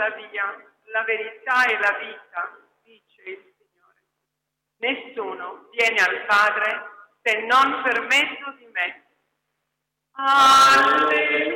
la via, la verità e la vita, dice il Signore. Nessuno viene al Padre se non per mezzo di me. Alleluia.